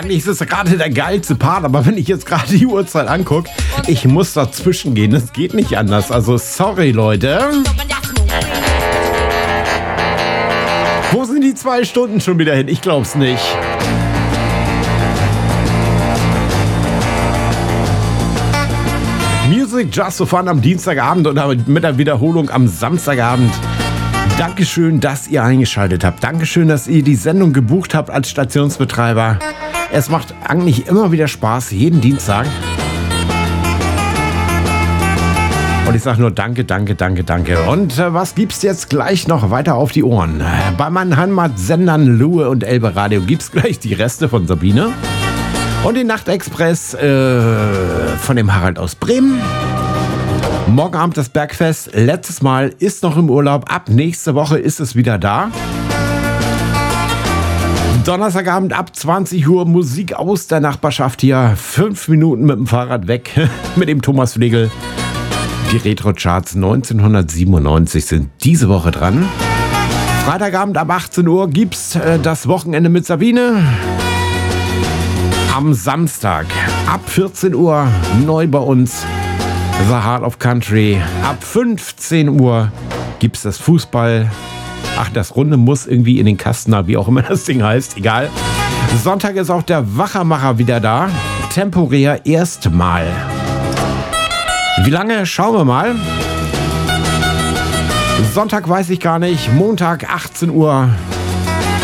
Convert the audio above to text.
Eigentlich ist es gerade der geilste Part, aber wenn ich jetzt gerade die Uhrzeit angucke, ich muss dazwischen gehen. Das geht nicht anders. Also sorry, Leute. Wo sind die 2 Stunden schon wieder hin? Ich glaub's nicht. Music Just for Fun am Dienstagabend und mit der Wiederholung am Samstagabend. Dankeschön, dass ihr eingeschaltet habt. Dankeschön, dass ihr die Sendung gebucht habt als Stationsbetreiber. Es macht eigentlich immer wieder Spaß, jeden Dienstag. Und ich sage nur danke, danke, danke, danke. Und was gibt's jetzt gleich noch weiter auf die Ohren? Bei meinen Heimatsendern Luhe und Elbe Radio gibt's gleich die Reste von Sabine. Und den Nachtexpress von dem Harald aus Bremen. Morgen Abend das Bergfest. Letztes Mal ist noch im Urlaub. Ab nächste Woche ist es wieder da. Donnerstagabend ab 20 Uhr Musik aus der Nachbarschaft hier. 5 Minuten mit dem Fahrrad weg mit dem Thomas Flegel. Die Retro-Charts 1997 sind diese Woche dran. Freitagabend ab 18 Uhr gibt's das Wochenende mit Sabine. Am Samstag ab 14 Uhr neu bei uns The Heart of Country. Ab 15 Uhr gibt's das Fußball. Ach, das Runde muss irgendwie in den Kasten, wie auch immer das Ding heißt, egal. Sonntag ist auch der Wachermacher wieder da. Temporär erstmal. Wie lange? Schauen wir mal. Sonntag weiß ich gar nicht. Montag 18 Uhr